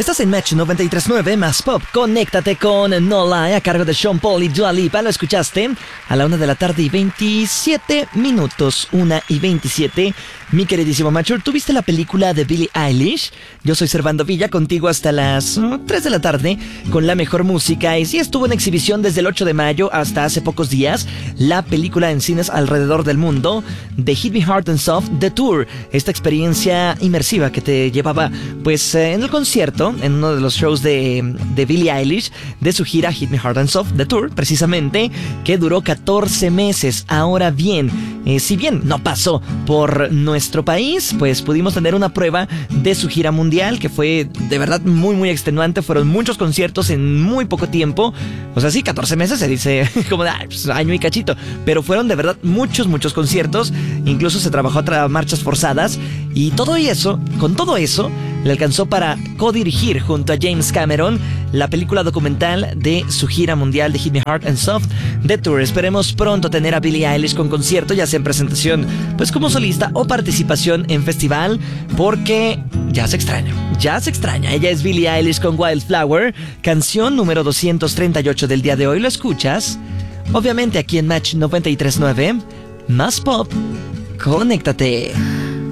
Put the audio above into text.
Estás en Match 93.9 más Pop. Conéctate con No Lie a cargo de Sean Paul y Dua Lipa. Lo escuchaste a la 1 de la tarde y 27 minutos. 1:27. Mi queridísimo Macho, ¿tú viste la película de Billie Eilish? Yo soy Servando Villa, contigo hasta las 3 de la tarde con la mejor música. Y sí, estuvo en exhibición desde el 8 de mayo hasta hace pocos días la película en cines alrededor del mundo de Hit Me Hard and Soft, The Tour. Esta experiencia inmersiva que te llevaba pues en el concierto, en uno de los shows de Billie Eilish, de su gira Hit Me Hard and Soft, The Tour, precisamente, que duró 14 meses. Ahora bien, si bien no pasó por nuestro país, pues pudimos tener una prueba de su gira mundial, que fue de verdad muy muy extenuante. Fueron muchos conciertos en muy poco tiempo. O sea, sí, 14 meses se dice como de pues, año y cachito, pero fueron de verdad muchos conciertos. Incluso se trabajó a marchas forzadas, y todo eso, con todo eso, le alcanzó para codirigir junto a James Cameron la película documental de su gira mundial de Hit Me Hard and Soft, The Tour. Esperemos pronto tener a Billie Eilish con concierto, ya sea en presentación pues como solista o participación en festival, porque ya se extraña. Ella es Billie Eilish con Wildflower, canción número 238 del día de hoy. Lo escuchas obviamente aquí en Match 93.9 más Pop. Conéctate.